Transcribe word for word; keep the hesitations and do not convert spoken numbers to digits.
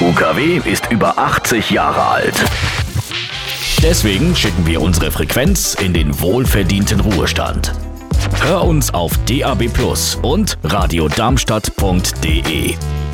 U K W ist über achtzig Jahre alt. Deswegen schicken wir unsere Frequenz in den wohlverdienten Ruhestand. Hör uns auf D A B plus und radio darmstadt punkt de.